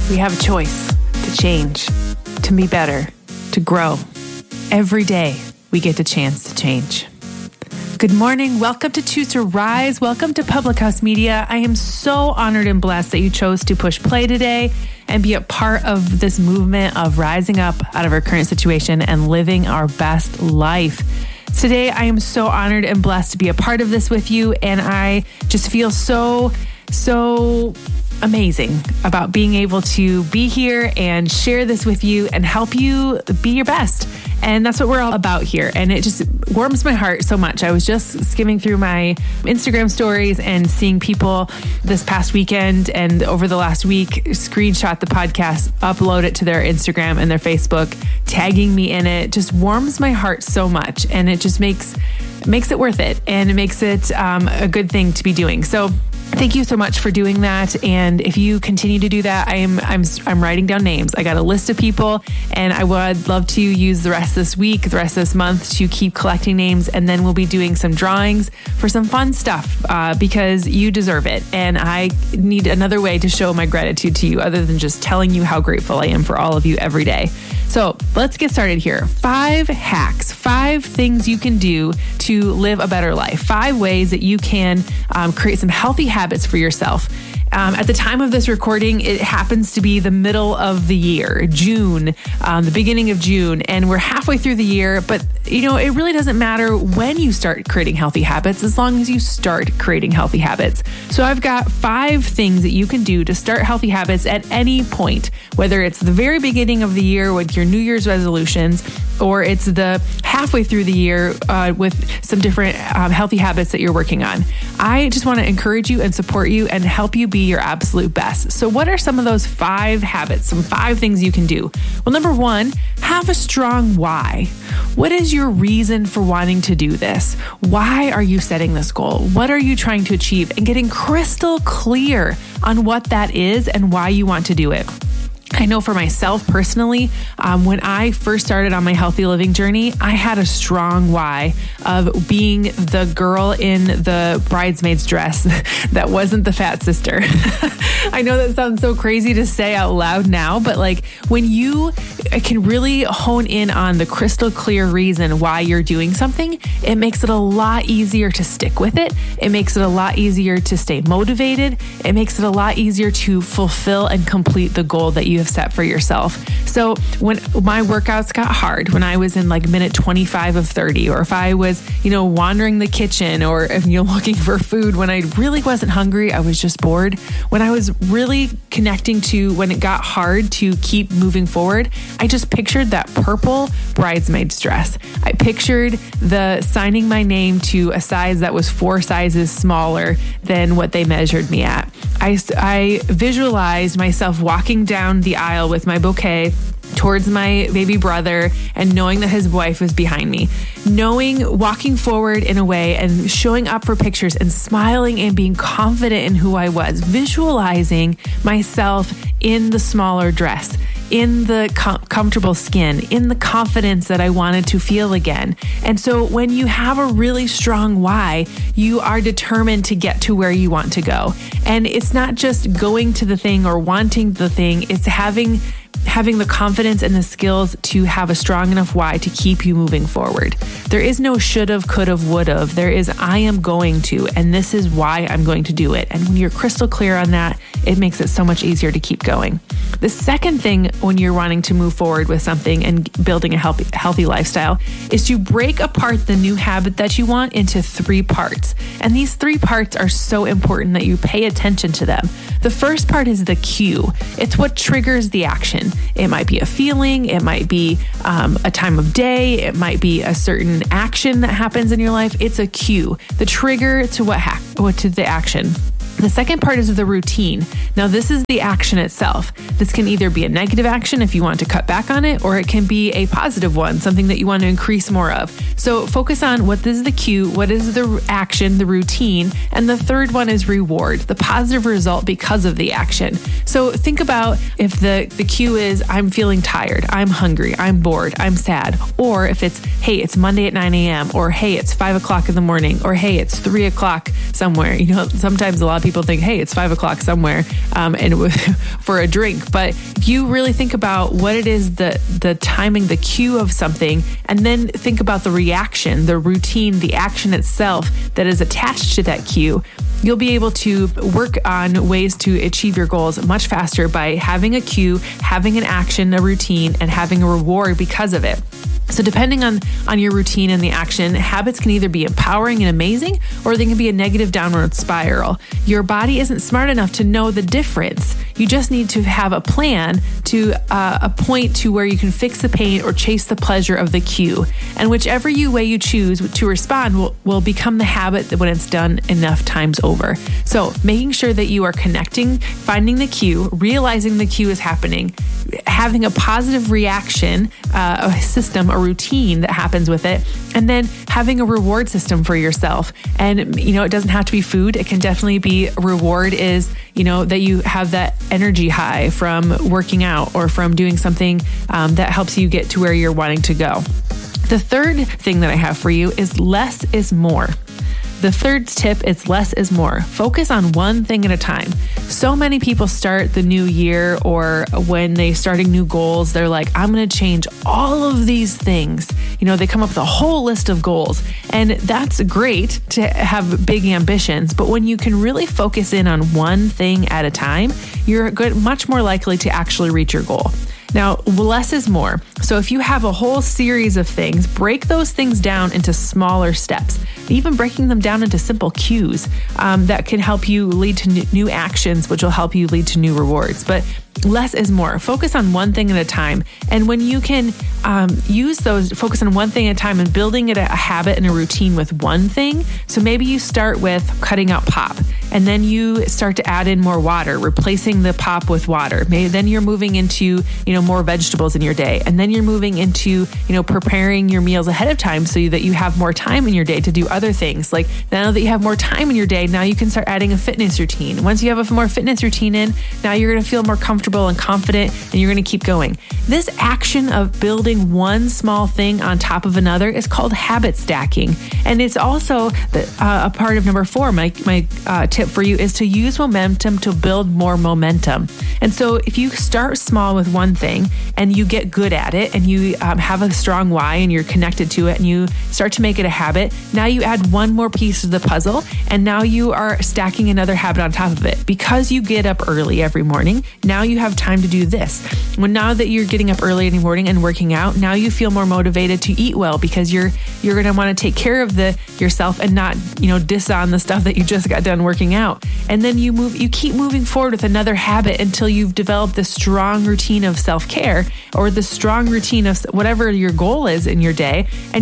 We have a choice to change, to be better, to grow. Every day we get the chance to change. Good morning. Welcome to Choose to Rise. Welcome to Public House Media. I am so honored and blessed that you chose to push play today and be a part of this movement of rising up out of our current situation and living our best life. Today, I am so honored and blessed to be a part of this with you, and I just feel so amazing about being able to be here and share this with you and help you be your best. And that's what we're all about here. And it just warms my heart so much. I was just skimming through my Instagram stories and seeing people this past weekend and over the last week screenshot the podcast, upload it to their Instagram and their Facebook, tagging me in it. Just warms my heart so much. And it just makes it worth it. And it makes it a good thing to be doing. So thank you so much for doing that. And if you continue to do that, I'm writing down names. I got a list of people, and I would love to use the rest of this week, the rest of this month to keep collecting names. And then we'll be doing some drawings for some fun stuff because you deserve it. And I need another way to show my gratitude to you other than just telling you how grateful I am for all of you every day. So let's get started here. 5 hacks, 5 things you can do to live a better life. 5 ways that you can create some healthy habits for yourself. At the time of this recording, it happens to be the middle of the year, June, the beginning of June, and we're halfway through the year. But, it really doesn't matter when you start creating healthy habits as long as you start creating healthy habits. So I've got 5 things that you can do to start healthy habits at any point, whether it's the very beginning of the year with your New Year's resolutions, or it's the halfway through the year with some different healthy habits that you're working on. I just want to encourage you and support you and help you be your absolute best. So what are some of those 5 habits, some 5 things you can do? Well, number 1, have a strong why. What is your reason for wanting to do this? Why are you setting this goal? What are you trying to achieve? And getting crystal clear on what that is and why you want to do it. I know for myself personally, when I first started on my healthy living journey, I had a strong why of being the girl in the bridesmaid's dress that wasn't the fat sister. I know that sounds so crazy to say out loud now, but when you can really hone in on the crystal clear reason why you're doing something, it makes it a lot easier to stick with it. It makes it a lot easier to stay motivated. It makes it a lot easier to fulfill and complete the goal that you have set for yourself. So when my workouts got hard, when I was in minute 25 of 30, or if I was, wandering the kitchen, or if looking for food when I really wasn't hungry, I was just bored. When I was really connecting to when it got hard to keep moving forward, I just pictured that purple bridesmaid's dress. I pictured the signing my name to a size that was 4 sizes smaller than what they measured me at. I visualized myself walking down the aisle with my bouquet towards my baby brother and knowing that his wife was behind me, walking forward in a way and showing up for pictures and smiling and being confident in who I was, visualizing myself in the smaller dress, in the comfortable skin, in the confidence that I wanted to feel again. And so when you have a really strong why, you are determined to get to where you want to go. And it's not just going to the thing or wanting the thing, it's having the confidence and the skills to have a strong enough why to keep you moving forward. There is no should've, could've, would've. There is I am going to, and this is why I'm going to do it. And when you're crystal clear on that, it makes it so much easier to keep going. The second thing when you're wanting to move forward with something and building a healthy lifestyle is to break apart the new habit that you want into 3 parts. And these 3 parts are so important that you pay attention to them. The first part is the cue. It's what triggers the action. It might be a feeling, it might be a time of day, it might be a certain action that happens in your life. It's a cue, the trigger to to the action. The second part is the routine. Now, this is the action itself. This can either be a negative action if you want to cut back on it, or it can be a positive one, something that you want to increase more of. So focus on what is the cue, what is the action, the routine, and the third one is reward, the positive result because of the action. So think about if the cue is, I'm feeling tired, I'm hungry, I'm bored, I'm sad, or if it's, hey, it's Monday at 9 a.m., or hey, it's 5 o'clock in the morning, or hey, it's 3 o'clock somewhere. You know, sometimes a lot of people think, hey, it's 5 o'clock somewhere, and for a drink. But if you really think about what it is, the timing, the cue of something, and then think about the reaction, the routine, the action itself that is attached to that cue, you'll be able to work on ways to achieve your goals much faster by having a cue, having an action, a routine, and having a reward because of it. So depending on your routine and the action, habits can either be empowering and amazing, or they can be a negative downward spiral. Your body isn't smart enough to know the difference. You just need to have a plan to a point to where you can fix the pain or chase the pleasure of the cue. And whichever way you choose to respond will become the habit when it's done enough times over. So making sure that you are connecting, finding the cue, realizing the cue is happening, having a positive reaction, a system, a routine that happens with it, and then having a reward system for yourself. And, it doesn't have to be food. It can definitely be reward is, that you have that energy high from working out or from doing something that helps you get to where you're wanting to go. The third thing that I have for you is less is more. The third tip is less is more. Focus on one thing at a time. So many people start the new year, or when they're starting new goals, they're like, I'm going to change all of these things. They come up with a whole list of goals, and that's great to have big ambitions. But when you can really focus in on one thing at a time, you're much more likely to actually reach your goal. Now, less is more. So if you have a whole series of things, break those things down into smaller steps, even breaking them down into simple cues that can help you lead to new actions, which will help you lead to new rewards. But less is more. Focus on one thing at a time. And when you can focus on one thing at a time and building it a habit and a routine with one thing. So maybe you start with cutting out pop, and then you start to add in more water, replacing the pop with water. Maybe then you're moving into, more vegetables in your day. And then you're moving into, preparing your meals ahead of time so that you have more time in your day to do other things. Like now that you have more time in your day, now you can start adding a fitness routine. Once you have a more fitness routine in, now you're going to feel more comfortable and confident, and you're going to keep going. This action of building one small thing on top of another is called habit stacking. And it's also a part of number 4. My tip for you is to use momentum to build more momentum. And so if you start small with one thing and you get good at it, and you have a strong why and you're connected to it, and you start to make it a habit, now you add one more piece of the puzzle, and now you are stacking another habit on top of it. Because you get up early every morning, now you have time to do this. Now that you're getting up early in the morning and working out, now you feel more motivated to eat well, because you're going to want to take care of yourself and not, diss on the stuff that you just got done working out. And then you keep moving forward with another habit until you've developed this strong routine of self-care, or the strong routine of whatever your goal is in your day. And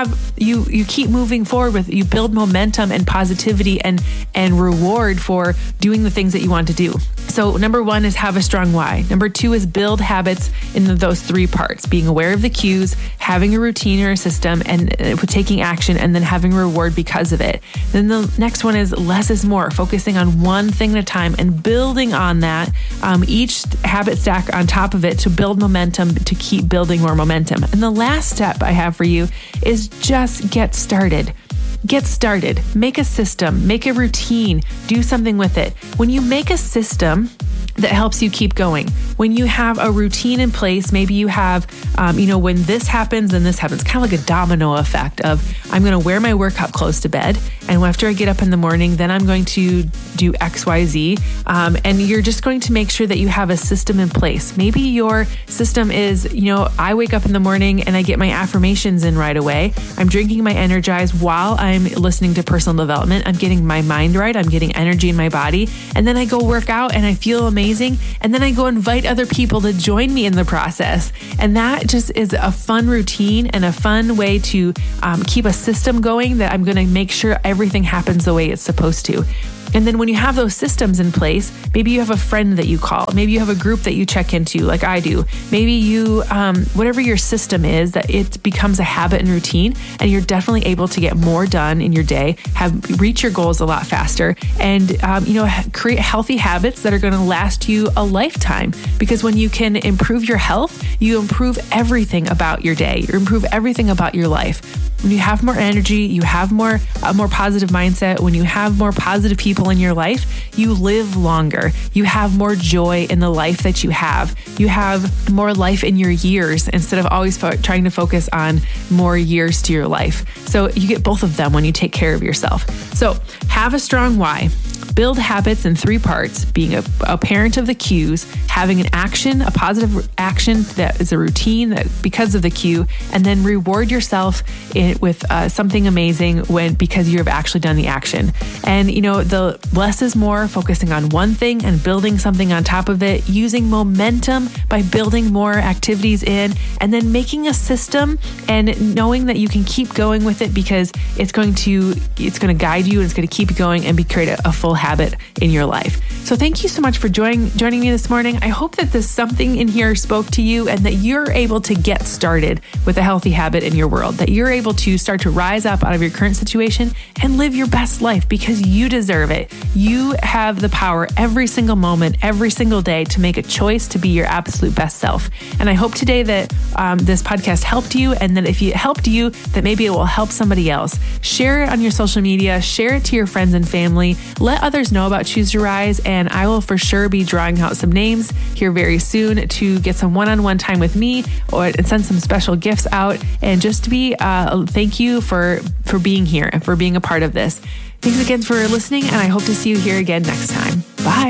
you keep moving forward with, you build momentum and positivity and reward for doing the things that you want to do. So number 1 is have a strong why. Number 2 is build habits in those 3 parts: being aware of the cues, having a routine or a system, and taking action, and then having a reward because of it. Then the next one is less is more, focusing on one thing at a time and building on that, each habit stack on top of it to build momentum, to keep building more momentum. And the last step I have for you is just get started. Get started. Make a system, make a routine, do something with it. When you make a system that helps you keep going, when you have a routine in place, maybe you have, when this happens, then this happens, kind of like a domino effect of, I'm going to wear my workout clothes to bed, and after I get up in the morning, then I'm going to do X, Y, Z. And you're just going to make sure that you have a system in place. Maybe your system is, I wake up in the morning and I get my affirmations in right away. I'm drinking my Energize while I'm listening to personal development. I'm getting my mind right. I'm getting energy in my body. And then I go work out and I feel amazing. And then I go invite other people to join me in the process. And that just is a fun routine and a fun way to keep a system going, that I'm going to make sure everything happens the way it's supposed to. And then when you have those systems in place, maybe you have a friend that you call, maybe you have a group that you check into like I do. Maybe you, whatever your system is, that it becomes a habit and routine, and you're definitely able to get more done in your day, reach your goals a lot faster, and, create healthy habits that are going to last you a lifetime. Because when you can improve your health, you improve everything about your day, you improve everything about your life. When you have more energy, you have a more positive mindset. When you have more positive people in your life, you live longer. You have more joy in the life that you have. You have more life in your years instead of always trying to focus on more years to your life. So you get both of them when you take care of yourself. So have a strong why. Build habits in 3 parts: being a parent of the cues, having an action, a positive action that is a routine that because of the cue, and then reward yourself with something amazing because you have actually done the action. And the less is more, focusing on one thing and building something on top of it, using momentum by building more activities in, and then making a system and knowing that you can keep going with it because it's going to guide you and it's going to keep you going and create a full habit in your life. So thank you so much for joining me this morning. I hope that this something in here spoke to you and that you're able to get started with a healthy habit in your world, that you're able to start to rise up out of your current situation and live your best life because you deserve it. You have the power every single moment, every single day to make a choice to be your absolute best self. And I hope today that this podcast helped you, and that if it helped you, that maybe it will help somebody else. Share it on your social media, share it to your friends and family, let others know about Choose to Rise, and I will for sure be drawing out some names here very soon to get some one-on-one time with me or send some special gifts out, and just to be thank you for being here and for being a part of this. Thanks again for listening, and I hope to see you here again next time. Bye.